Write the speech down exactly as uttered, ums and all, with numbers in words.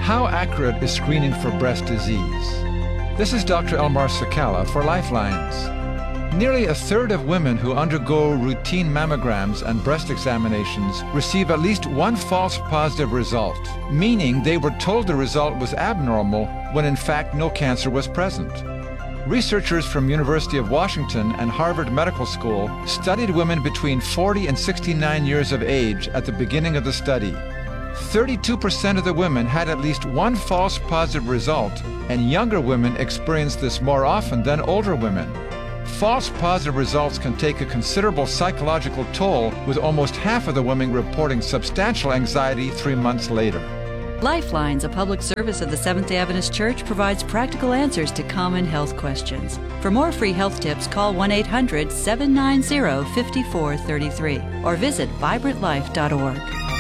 How accurate is screening for breast disease? This is Doctor Elmar Sakala for Lifelines. Nearly a third of women who undergo routine mammograms and breast examinations receive at least one false positive result, meaning they were told the result was abnormal when in fact no cancer was present. Researchers from University of Washington and Harvard Medical School studied women between forty and sixty-nine years of age at the beginning of the study. thirty-two percent of the women had at least one false positive result, and younger women experienced this more often than older women. False positive results can take a considerable psychological toll, with almost half of the women reporting substantial anxiety three months later. Lifelines, a public service of the Seventh-day Adventist Church, provides practical answers to common health questions. For more free health tips, call one eight hundred, seven nine zero, five four three three or visit vibrant life dot org.